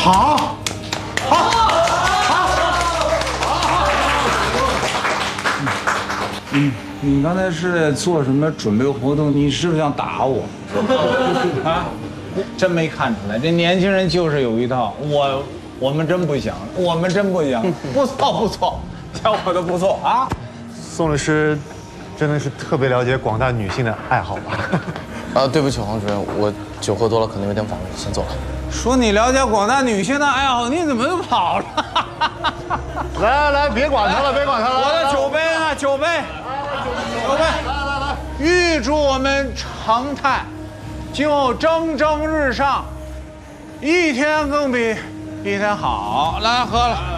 好，你刚才是在做什么准备活动？你是不是想打我？啊，真没看出来，这年轻人就是有一套。我们真不行，我们真不行，不错不错，小伙子不错啊。 宋律师真的是特别了解广大女性的爱好吧？ 对不起，黄主任，我酒喝多了，可能有点晚了，先走了。 说你了解广大女性的爱好，你怎么就跑了？ 来，别管他了，别管他了。 我的酒杯呢？酒杯，酒杯，来，预祝我们成泰今后蒸蒸日上，一天更比一天好。来，喝了。